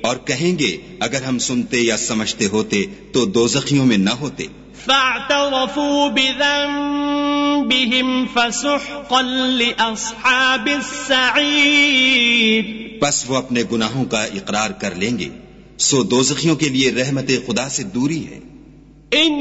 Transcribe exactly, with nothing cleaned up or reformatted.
और कहेंगे अगर हम सुनते या समझते होते तो दोज़खियों में न होते। फ़अतरफ़ू बिज़ंबिहिम फ़सुहक़न लिअस्हाबिस सईर। बस वो अपने गुनाहों का इकरार कर लेंगे, सो दोज़खियों के लिए रहमत खुदा से दूरी है।